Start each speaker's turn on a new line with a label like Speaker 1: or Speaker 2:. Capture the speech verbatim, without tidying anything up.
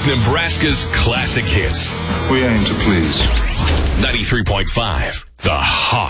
Speaker 1: Nebraska's classic hits.
Speaker 2: We aim to please.
Speaker 1: ninety-three point five, The Hawk.